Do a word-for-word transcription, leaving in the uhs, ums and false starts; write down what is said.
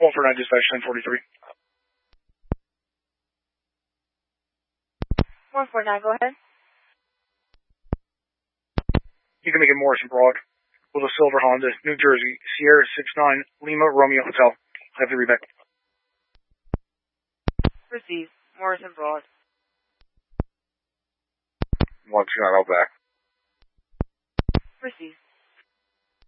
one four nine dispatch ten forty-three. one four nine, go ahead. You can make it Morrison Broad with a silver Honda, New Jersey, Sierra six nine, Lima, Romeo Hotel. I have to read back. Proceed. Morrison Broad. one two nine, I'll back. Proceed.